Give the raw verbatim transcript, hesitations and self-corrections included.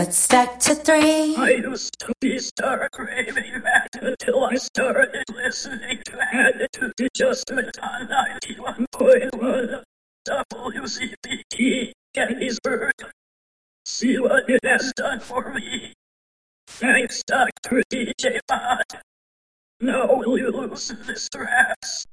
Let's stack to three. I used to be stark raving mad until I started listening to Attitude Adjustment on ninety-one point one W C B T Gettysburg. See what it has done for me. Thanks, Doctor D J Bond. Now will you loosen this dress?